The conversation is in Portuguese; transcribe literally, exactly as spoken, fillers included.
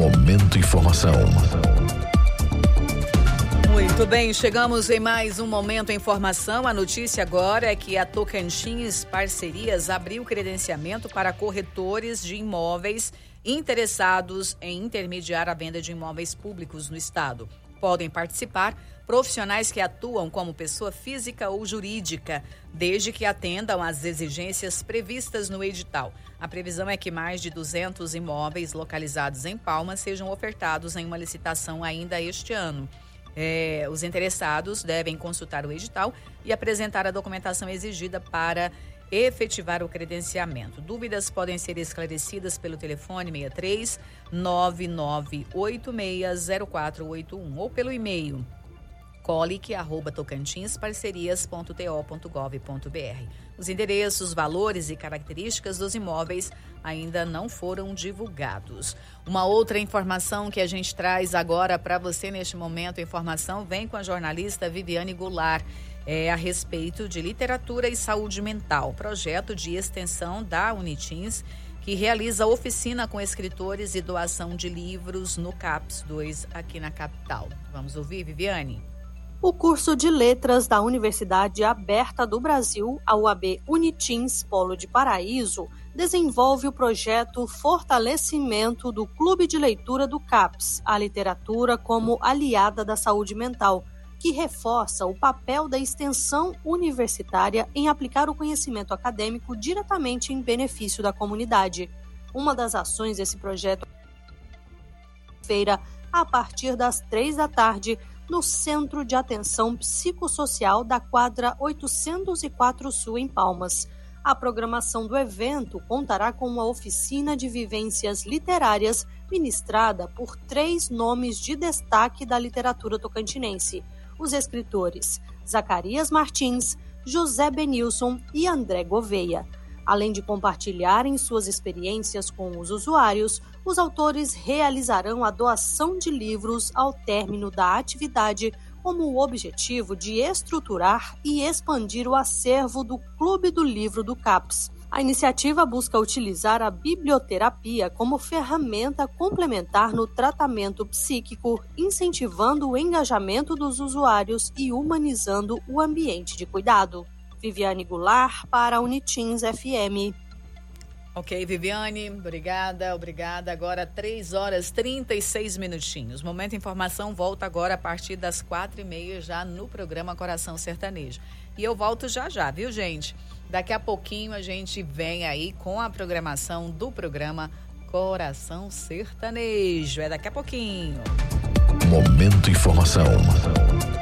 Momento Informação. Muito bem, chegamos em mais um Momento Informação. A notícia agora é que a Tocantins Parcerias abriu credenciamento para corretores de imóveis interessados em intermediar a venda de imóveis públicos no estado. Podem participar profissionais que atuam como pessoa física ou jurídica, desde que atendam às exigências previstas no edital. A previsão é que mais de duzentos imóveis localizados em Palmas sejam ofertados em uma licitação ainda este ano. É, os interessados devem consultar o edital e apresentar a documentação exigida para efetivar o credenciamento. Dúvidas podem ser esclarecidas pelo telefone seis três nove nove oito seis zero quatro oito um ou pelo e-mail colic arroba tocantinsparcerias ponto t o ponto gov ponto b r. Os endereços, valores e características dos imóveis ainda não foram divulgados. Uma outra informação que a gente traz agora para você neste momento, a informação vem com a jornalista Viviane Goulart, é, a respeito de literatura e saúde mental, projeto de extensão da Unitins, que realiza oficina com escritores e doação de livros no CAPS dois aqui na capital. Vamos ouvir, Viviane? O curso de Letras da Universidade Aberta do Brasil, a U A B Unitins Polo de Paraíso, desenvolve o projeto Fortalecimento do Clube de Leitura do CAPS, a literatura como aliada da saúde mental, que reforça o papel da extensão universitária em aplicar o conhecimento acadêmico diretamente em benefício da comunidade. Uma das ações desse projeto é feira a partir das três da tarde, no Centro de Atenção Psicossocial da quadra oitocentos e quatro Sul, em Palmas. A programação do evento contará com uma oficina de vivências literárias ministrada por três nomes de destaque da literatura tocantinense: os escritores Zacarias Martins, José Benilson e André Gouveia. Além de compartilharem suas experiências com os usuários, os autores realizarão a doação de livros ao término da atividade, como o objetivo de estruturar e expandir o acervo do Clube do Livro do CAPS. A iniciativa busca utilizar a biblioterapia como ferramenta complementar no tratamento psíquico, incentivando o engajamento dos usuários e humanizando o ambiente de cuidado. Viviane Goulart para a Unitins F M. Ok, Viviane, obrigada, obrigada. Agora três horas e trinta e seis minutinhos. Momento Informação volta agora a partir das quatro e meia já no programa Coração Sertanejo. E eu volto já já, viu, gente? Daqui a pouquinho a gente vem aí com a programação do programa Coração Sertanejo. É daqui a pouquinho. Momento Informação.